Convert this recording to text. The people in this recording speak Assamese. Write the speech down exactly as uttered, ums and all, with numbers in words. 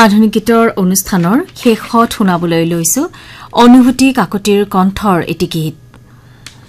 আধুনিক গীতৰ অনুষ্ঠানৰ শেষত শুনাবলৈ লৈছো অনুভূতি কাকতিৰ কণ্ঠৰ এটি গীত